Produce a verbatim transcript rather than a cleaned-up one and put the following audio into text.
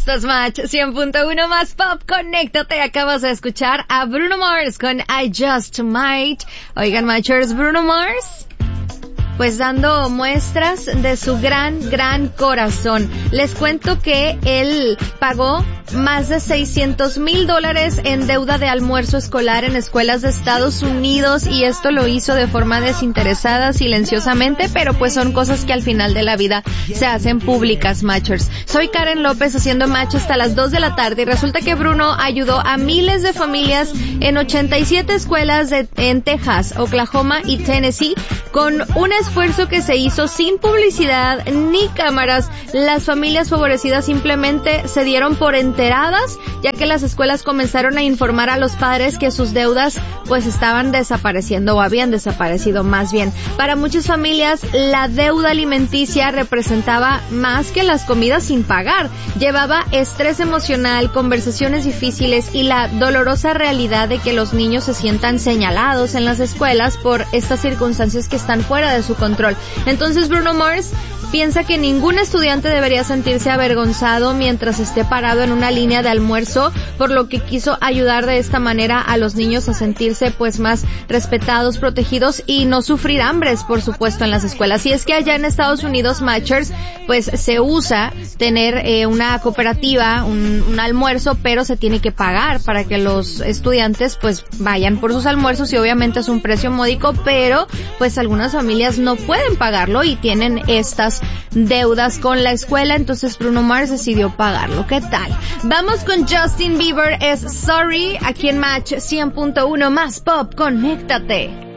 Estás Match cien punto uno más Pop, conéctate. Acabas de escuchar a Bruno Mars con I Just Might. Oigan, Matchers, Bruno Mars pues dando muestras de su gran, gran corazón. Les cuento que él pagó más de seiscientos mil dólares en deuda de almuerzo escolar en escuelas de Estados Unidos, y esto lo hizo de forma desinteresada, silenciosamente, pero pues son cosas que al final de la vida se hacen públicas, Matchers. Soy Karen López haciendo Match hasta las dos de la tarde, y resulta que Bruno ayudó a miles de familias en ochenta y siete escuelas de, en Texas, Oklahoma y Tennessee, con un esfuerzo que se hizo sin publicidad ni cámaras. Las familias favorecidas simplemente se dieron por enteradas, ya que las escuelas comenzaron a informar a los padres que sus deudas pues estaban desapareciendo, o habían desaparecido más bien. Para muchas familias, la deuda alimenticia representaba más que las comidas sin pagar. Llevaba estrés emocional, conversaciones difíciles y la dolorosa realidad de que los niños se sientan señalados en las escuelas por estas circunstancias que están fuera de su control. Entonces Bruno Mars piensa que ningún estudiante debería sentirse avergonzado mientras esté parado en una línea de almuerzo, por lo que quiso ayudar de esta manera a los niños a sentirse pues más respetados, protegidos y no sufrir hambres, por supuesto, en las escuelas. Y es que allá en Estados Unidos, Matchers, pues se usa tener eh, una cooperativa, un, un almuerzo, pero se tiene que pagar para que los estudiantes pues vayan por sus almuerzos, y obviamente es un precio módico, pero pues algunas familias no pueden pagarlo y tienen estas deudas con la escuela. Entonces Bruno Mars decidió pagarlo. ¿Qué tal? Vamos con Justin Bieber, es Sorry, aquí en Match cien punto uno más Pop, conéctate.